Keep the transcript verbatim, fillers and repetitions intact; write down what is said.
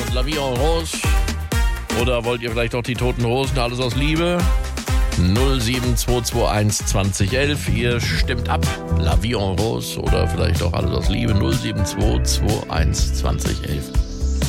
La Vie en Rose. Oder wollt ihr vielleicht auch die Toten Hosen, alles aus Liebe? null sieben zwei zwei eins zwanzig elf. Ihr stimmt ab. La Vie en Rose oder vielleicht auch alles aus Liebe. null sieben zwei zwei eins zwanzig elf.